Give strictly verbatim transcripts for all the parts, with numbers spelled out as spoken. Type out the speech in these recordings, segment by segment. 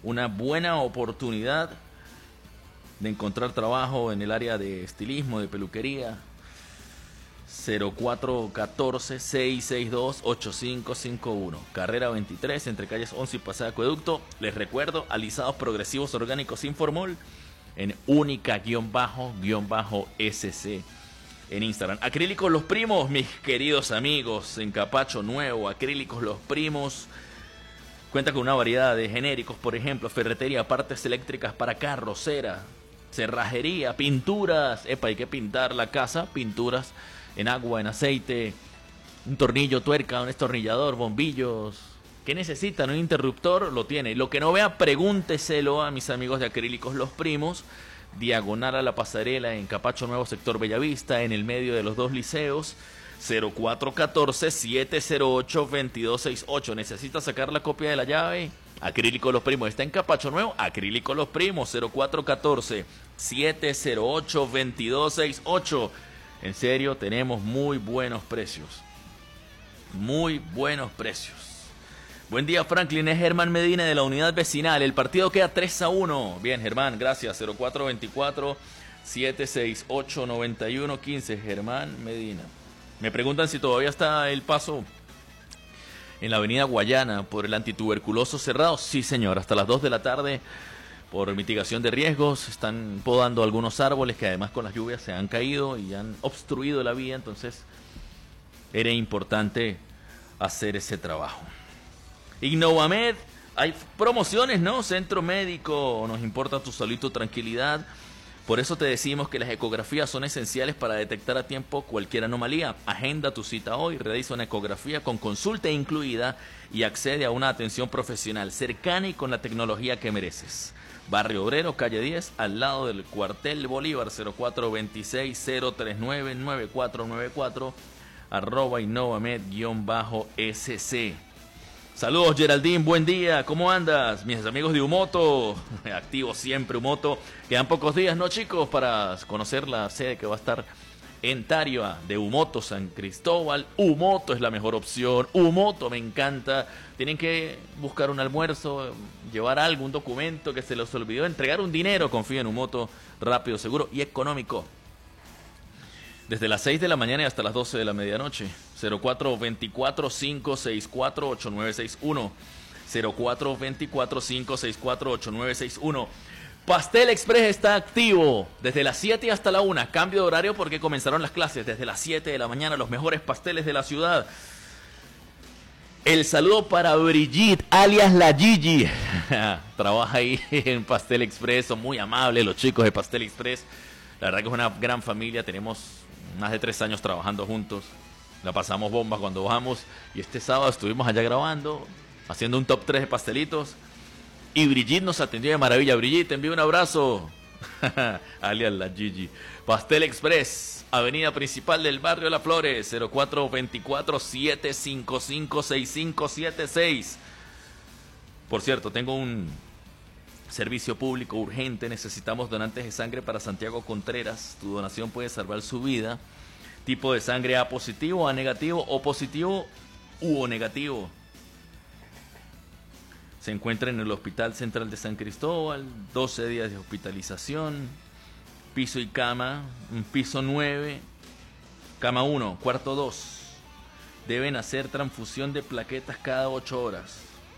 una buena oportunidad de encontrar trabajo en el área de estilismo, de peluquería. Cero cuatro uno cuatro, seis seis dos, ocho cinco cinco uno, carrera veintitrés, entre calles once y Paseo Acueducto. Les recuerdo, alisados progresivos orgánicos sin formol en única-S C en Instagram. Acrílicos Los Primos, mis queridos amigos, en Capacho Nuevo. Acrílicos Los Primos cuenta con una variedad de genéricos, por ejemplo, ferretería, partes eléctricas para carros, cera, cerrajería, pinturas. Epa, hay que pintar la casa, pinturas en agua, en aceite, un tornillo, tuerca, un destornillador, bombillos. ¿Qué necesitan? Un interruptor, lo tiene. Lo que no vea, pregúnteselo a mis amigos de Acrílicos Los Primos, diagonal a la pasarela en Capacho Nuevo, sector Bellavista, en el medio de los dos liceos. Cero cuatro uno cuatro, siete cero ocho, dos dos seis ocho. ¿Necesita sacar la copia de la llave? Acrílicos Los Primos está en Capacho Nuevo. Acrílicos Los Primos, cero cuatro uno cuatro, siete cero ocho, dos dos seis ocho. En serio, tenemos muy buenos precios. Muy buenos precios. Buen día, Franklin. Es Germán Medina de la unidad vecinal. El partido queda tres a uno. Bien, Germán, gracias. cero cuatro dos cuatro, siete seis ocho, nueve uno uno cinco. Germán Medina. Me preguntan si todavía está el paso en la avenida Guayana por el antituberculoso cerrado. Sí, señor, hasta las dos de la tarde. Por mitigación de riesgos, están podando algunos árboles que además con las lluvias se han caído y han obstruido la vía, entonces era importante hacer ese trabajo. Innovamed, hay promociones, ¿no? Centro médico, nos importa tu salud y tu tranquilidad. Por eso te decimos que las ecografías son esenciales para detectar a tiempo cualquier anomalía. Agenda tu cita hoy, realiza una ecografía con consulta incluida y accede a una atención profesional cercana y con la tecnología que mereces. Barrio Obrero, calle diez, al lado del cuartel Bolívar. Cero cuatro dos seis, cero tres nueve, nueve cuatro nueve cuatro, arroba Innovamed-S C. Saludos, Geraldine, buen día, ¿cómo andas? Mis amigos de Umoto, activo siempre Umoto. Quedan pocos días, ¿no, chicos? Para conocer la sede que va a estar en Tariwa de Umoto San Cristóbal. Umoto es la mejor opción. Umoto me encanta. Tienen que buscar un almuerzo, llevar algo, un documento que se les olvidó, entregar un dinero. Confío en Umoto, rápido, seguro y económico. Desde las seis de la mañana y hasta las doce de la medianoche. Cero cuatro dos cuatro, cinco seis cuatro, ocho nueve seis uno. Cero cuatro dos cuatro, cinco seis cuatro, ocho nueve seis uno. Pastel Express está activo desde las siete hasta la una. Cambio de horario porque comenzaron las clases desde las siete de la mañana. Los mejores pasteles de la ciudad. El saludo para Brigitte, alias la Gigi. Trabaja ahí en Pastel Express. Son muy amables los chicos de Pastel Express. La verdad que es una gran familia. Tenemos más de tres años trabajando juntos. La pasamos bomba cuando bajamos. Y este sábado estuvimos allá grabando, haciendo un top tres de pastelitos. Y Brigitte nos atendió de maravilla. Brigitte, te envío un abrazo. Alias la Gigi. Pastel Express, avenida principal del barrio Las Flores. Cero cuatro dos cuatro, siete cinco cinco, seis cinco siete seis. Por cierto, tengo un servicio público urgente. Necesitamos donantes de sangre para Santiago Contreras. Tu donación puede salvar su vida. Tipo de sangre A positivo, A negativo, O positivo u O negativo. Se encuentra en el Hospital Central de San Cristóbal, doce días de hospitalización, piso y cama, un piso nueve, cama uno, cuarto dos. Deben hacer transfusión de plaquetas cada ocho horas.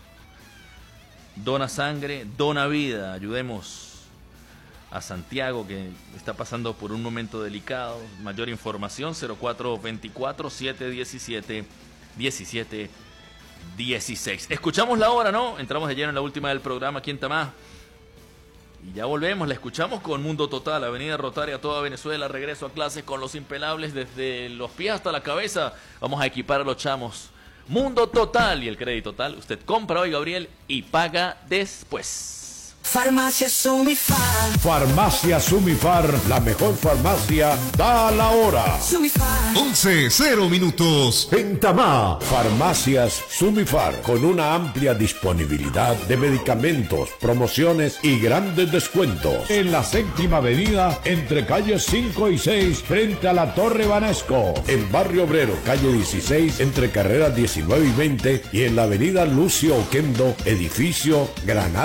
Dona sangre, dona vida. Ayudemos a Santiago, que está pasando por un momento delicado. Mayor información, cero cuatro dos cuatro, siete uno siete, uno siete dieciséis. Escuchamos la hora, ¿no? Entramos de lleno en la última del programa aquí en Tamá. Y ya volvemos, la escuchamos con Mundo Total, Avenida Rotaria, toda Venezuela. Regreso a clases con los impelables desde los pies hasta la cabeza. Vamos a equipar a los chamos. Mundo Total y el crédito total. Usted compra hoy, Gabriel, y paga después. Farmacia Sumifar. Farmacia Sumifar, la mejor farmacia, da la hora. Sumifar. once, cero minutos. En Tamá, Farmacias Sumifar, con una amplia disponibilidad de medicamentos, promociones y grandes descuentos. En la séptima avenida, entre calles cinco y seis, frente a la Torre Banesco. En Barrio Obrero, calle dieciséis, entre carreras diecinueve y veinte. Y en la avenida Lucio Oquendo, edificio Granada.